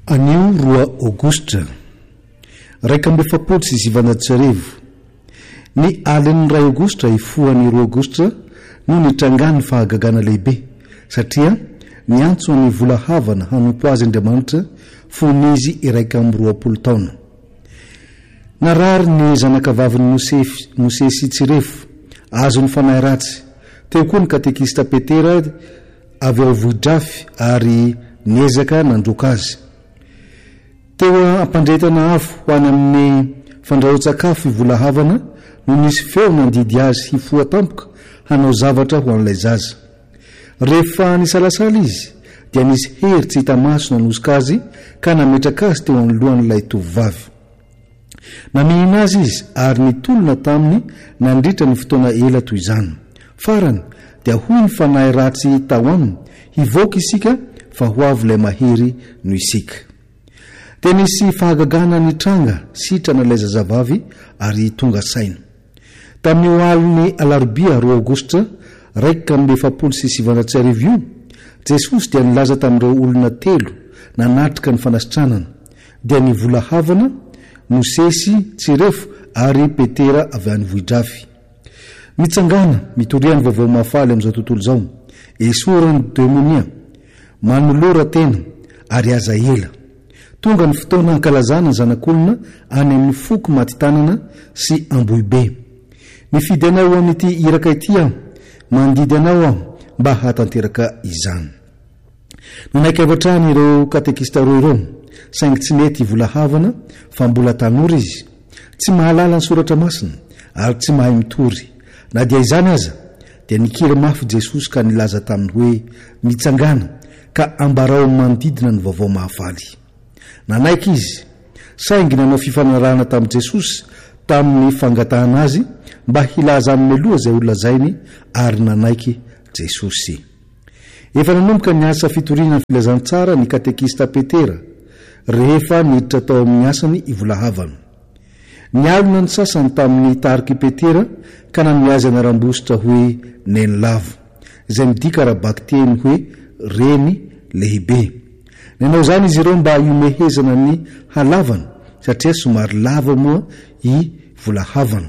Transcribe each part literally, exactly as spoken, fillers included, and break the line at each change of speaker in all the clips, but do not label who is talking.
Anio roa Aogositra raika amby efapolo sy sivanjato sy arivo. Ny alin'ny ray Aogositra ifoan'ny roa Aogositra no nitrangany fahagagana lehibe satria miantso ny vola havana hanompo azy Andriamanitra fonizy iraika amby roapolo taona. Narary ny zanakavavin'ny Mosefy Mose sy Tsirefo azo ny fanahy ratsy. Teo koa ny katekista Petera avy ao Vohidrafy ary niezaka nandroka azy. Teo ampandretana afo ho any amin'ny fandrahoan-tsakafo vola havana no nisy feo nandidy azy hifoha tampoka hanao zavatra ho an'ilay zaza. Rehefa nisalasala izy dia nisy hery tsy hita maso nanosika azy ka nametraka azy teo anoloan'ilay tovovavy. Namihina azy izy ary nitolona taminy nandritra ny fotoana ela toy izany. Farany dia hoy ny fanahy ratsy tao aminy, hivoaka isika fa ho avy ilay mahery no isika. Dia nisy fahagagana nitranga sitrana ilay zazavavy ary tonga saina. Tamin'io aliny alarobia roa Aogositra raika amby efapolo sy sivanjato sy arivo io, Jesosy dia nilaza tamin'ireo olona telo nanatrika ny fanasitranana, dia ny vola havana, Mosesy, Tsirefo ary Petera avy any Vohidrafy. Mitsangana mitoriany vaovao mahafaly amin'izao tontolo izao, esorany demonia, manolora tena ary aza ela. Tonga ny fotoana hankalazana ny zanak'olona any amin'ny foko maty-tanana sy ambohibe. Mifidy anao amin'ity iraka ity aho, mandidy anao aho mba hatanteraka izany. Nanaiky avatrany ireo katekista roa ireo, saingy tsy nety vola havana fa mbola tanora izy, tsy mahalala ny soratra masina ary tsy mahay mitory. Na dia izany aza dia nikiry mafy Jesosy ka nilaza taminy hoe mitsangana ka ambarao manodidina ny vaovao mahafaly. Nanaiky izy, saingy nanao fifanarahana tamin'i Jesosy tamin'ny fangatahana azy mba hilaza amin'ny loha izay olona zainy ary nanaiky Jesosy. Efa nanomboka ny asa fitoriana ny filazantsara ny katekista Petera rehefa niditra tao amin'ny asany ivola havana. Nialona ny sasany tamin'ny tariky Petera ka nanome azy anarambositra hoe neny lavo, izay midika arabaky teny hoe reny lehibe. Nanao zany izy ireo mba iomehezana ny halavana satria somary lava moa i vola havana,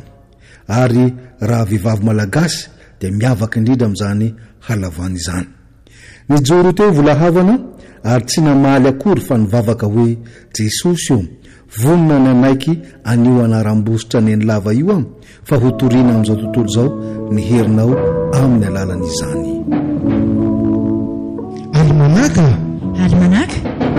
ary raha vehivavy malagasy dia miavaka indrindra amin'izany halavana izany. Nijoro teo vola havana ary tsy namaly akory fa nivavaka hoe Jesosy io, vonona nanaiky anio anarambositra neny lava io aho fa ho toriana amin'izao tontolo izao ny herinao amin'ny alalan'izany.
Almanaka Almanaka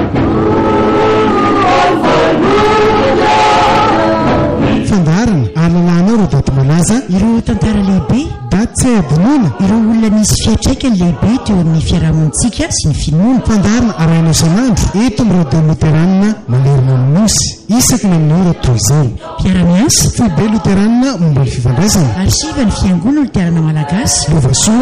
fandarana ahalalana ro daty malaza
ireo tantara lehibe,
daty tsy adinoana,
ireo olona misy fiatraikany lehibe teo amin'ny fiarahamonitsika sy ny finoana.
Fandarana araina isan'andro eto amin'ny radio Luteranina manerana ny nosy isaky ny amin'ny ora toy izany.
Mpiara-miasa
Foibe Luteranina momba ny fifandraisana,
arsiva ny fiangonana Luterana Malagasy,
Lovasoa